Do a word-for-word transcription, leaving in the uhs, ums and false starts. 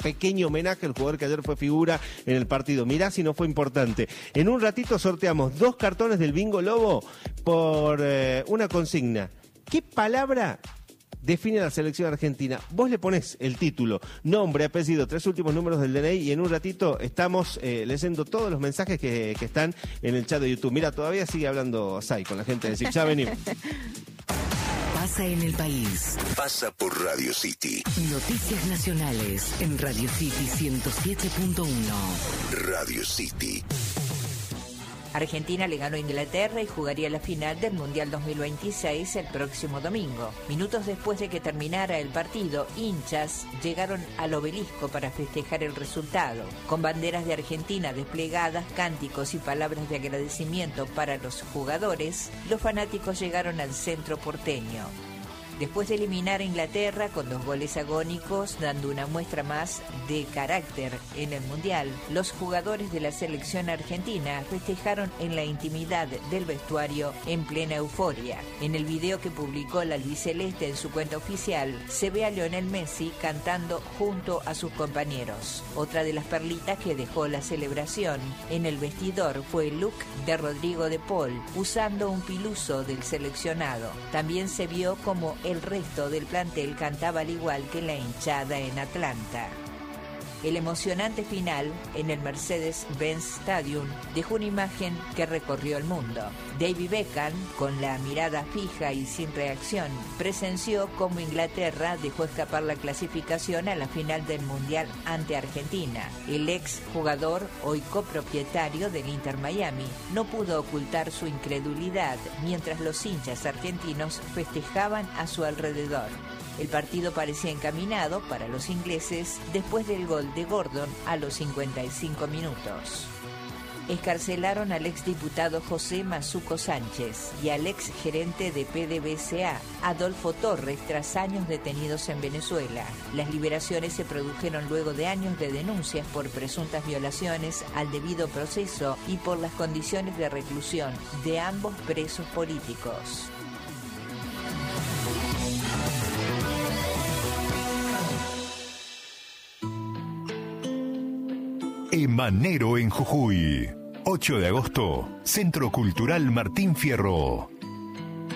pequeño homenaje al jugador que ayer fue figura en el partido. Mirá si no fue importante. En un ratito sorteamos dos cartones del Bingo Lobo por eh, una consigna. ¿Qué palabra define la selección argentina? Vos le ponés el título, nombre, apellido, tres últimos números del D N I y en un ratito estamos eh, leyendo todos los mensajes que, que están en el chat de YouTube. Mira, todavía sigue hablando Sai con la gente de S I C. Ya venimos. Pasa en el país. Pasa por Radio City. Noticias nacionales en Radio City ciento siete punto uno. Radio City. Argentina le ganó a Inglaterra y jugaría la final del Mundial dos mil veintiséis el próximo domingo. Minutos después de que terminara el partido, hinchas llegaron al obelisco para festejar el resultado. Con banderas de Argentina desplegadas, cánticos y palabras de agradecimiento para los jugadores, los fanáticos llegaron al centro porteño. Después de eliminar a Inglaterra con dos goles agónicos, dando una muestra más de carácter en el Mundial, los jugadores de la selección argentina festejaron en la intimidad del vestuario en plena euforia. En el video que publicó la albiceleste en su cuenta oficial, se ve a Lionel Messi cantando junto a sus compañeros. Otra de las perlitas que dejó la celebración en el vestidor fue el look de Rodrigo de Paul, usando un piluso del seleccionado. También se vio como el resto del plantel cantaba al igual que la hinchada en Atlanta. El emocionante final en el Mercedes-Benz Stadium dejó una imagen que recorrió el mundo. David Beckham, con la mirada fija y sin reacción, presenció cómo Inglaterra dejó escapar la clasificación a la final del Mundial ante Argentina. El ex jugador, hoy copropietario del Inter Miami, no pudo ocultar su incredulidad mientras los hinchas argentinos festejaban a su alrededor. El partido parecía encaminado para los ingleses después del gol de Gordon a los cincuenta y cinco minutos. Escarcelaron al exdiputado José Mazuco Sánchez y al ex gerente de P D V S A, Adolfo Torres, tras años detenidos en Venezuela. Las liberaciones se produjeron luego de años de denuncias por presuntas violaciones al debido proceso y por las condiciones de reclusión de ambos presos políticos. Emanero en Jujuy. ocho de agosto, Centro Cultural Martín Fierro.